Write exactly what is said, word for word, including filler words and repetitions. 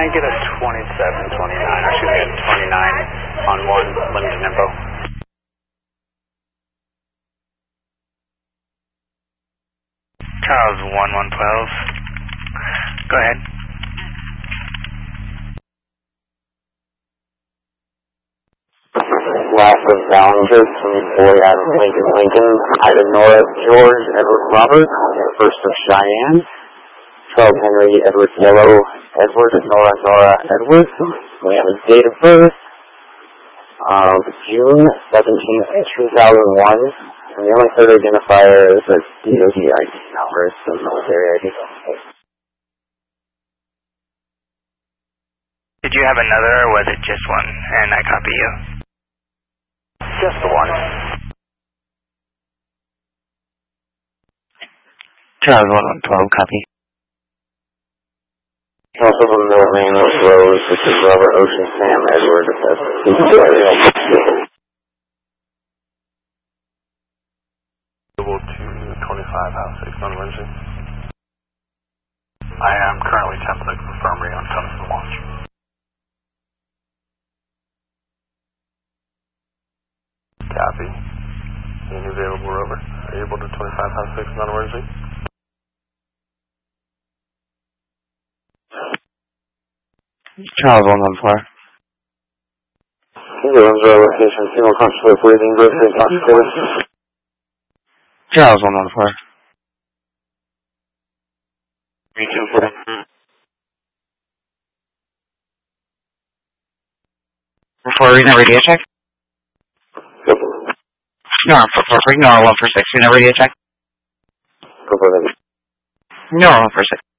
I get a twenty-seven twenty-nine, or excuse me, a twenty-nine on one, limited info? Charles one one twelve. Go ahead. Last of Ballinger, twenty-four Adam Lincoln Lincoln, Ida Nora George, Edward Robert, first of Cheyenne, Charles Henry Edward Yellow, Edward Nora Nora Edward. We have a date of birth of June seventeenth, two thousand one, and the only third identifier is a D O D I D number, it's the military I D. Did you have another, or was it just one? And I copy you. Just the one. Charles one one twelve, copy. Also from Middle Main Rose, this is Robert Ocean Sam Edward. Available to twenty-five House six on emergency. I am currently template infirmary on Tungsten Watch. Copy. Any available rover? Are you able to twenty-five House six on emergency? Charles one one four. Ambulance our location, single constable breathing, breathing, constable. Charles one one four. Me too, for them. For reading a radio check? Go for them. No, for, for, for, no, one for six. Reading a radio check? Go for them. No, one for six.